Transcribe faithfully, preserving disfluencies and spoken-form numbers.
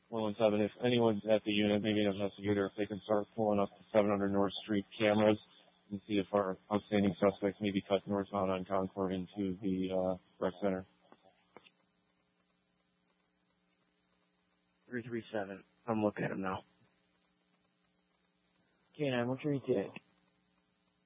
one one seven, if anyone's at the unit, maybe an investigator, if they can start pulling up the seven hundred North Street cameras and see if our outstanding suspects maybe cut northbound on Concord into the uh, rec center. three three seven. I'm looking at him now. K nine, what's your E T A?